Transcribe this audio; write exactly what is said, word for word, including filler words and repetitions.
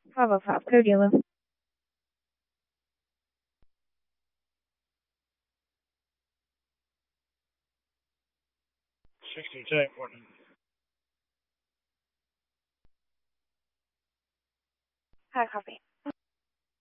Five oh five, Cody Yellow. sixty-two, Portland. Hi, copy.